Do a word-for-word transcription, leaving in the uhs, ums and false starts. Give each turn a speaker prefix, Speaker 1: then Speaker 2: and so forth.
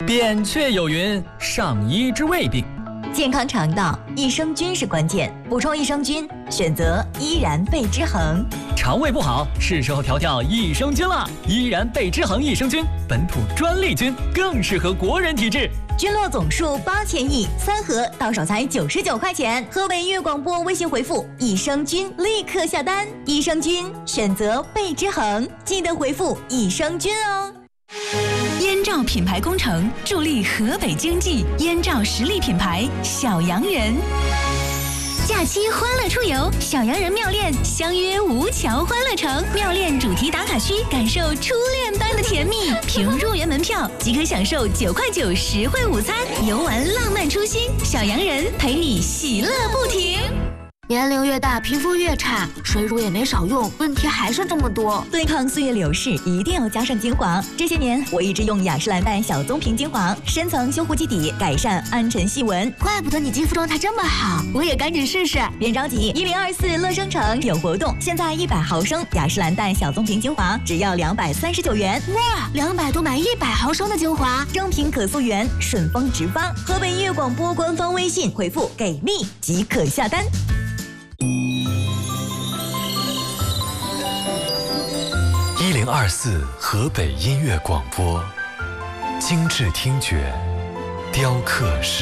Speaker 1: 扁鹊有云：上医治未病。
Speaker 2: 健康肠道，益生菌是关键。补充益生菌，选择依然贝之恒。
Speaker 1: 肠胃不好，是时候调调益生菌了。依然贝之恒益生菌，本土专利菌，更适合国人体质。
Speaker 2: 菌落总数八千亿，三盒到手才九十九块钱。河北音乐广播微信回复“益生菌”，立刻下单。益生菌选择贝之恒，记得回复益生菌哦。
Speaker 3: 燕赵品牌工程助力河北经济，燕赵实力品牌小洋人。假期欢乐出游，小洋人妙恋相约吴桥欢乐城，妙恋主题打卡区，感受初恋般的甜蜜。凭入园门票即可享受九块九实惠午餐，游玩浪漫初心，小洋人陪你喜乐不停。
Speaker 4: 年龄越大，皮肤越差，水乳也没少用，问题还是这么多。
Speaker 2: 对抗岁月流逝，一定要加上精华。这些年，我一直用雅诗兰黛小棕瓶精华，深层修护基底，改善暗沉细纹。
Speaker 4: 怪不得你肌肤状态这么好，我也赶紧试试。
Speaker 2: 别着急，一零二四乐生城有活动，现在一百毫升雅诗兰黛小棕瓶精华只要两百三十九元。
Speaker 4: 哇，两百多买一百毫升的精华，
Speaker 2: 正品可溯源，顺丰直发。河北音乐广播官方微信回复给力即可下单。
Speaker 5: 一零二四河北音乐广播，精致听觉，雕刻师。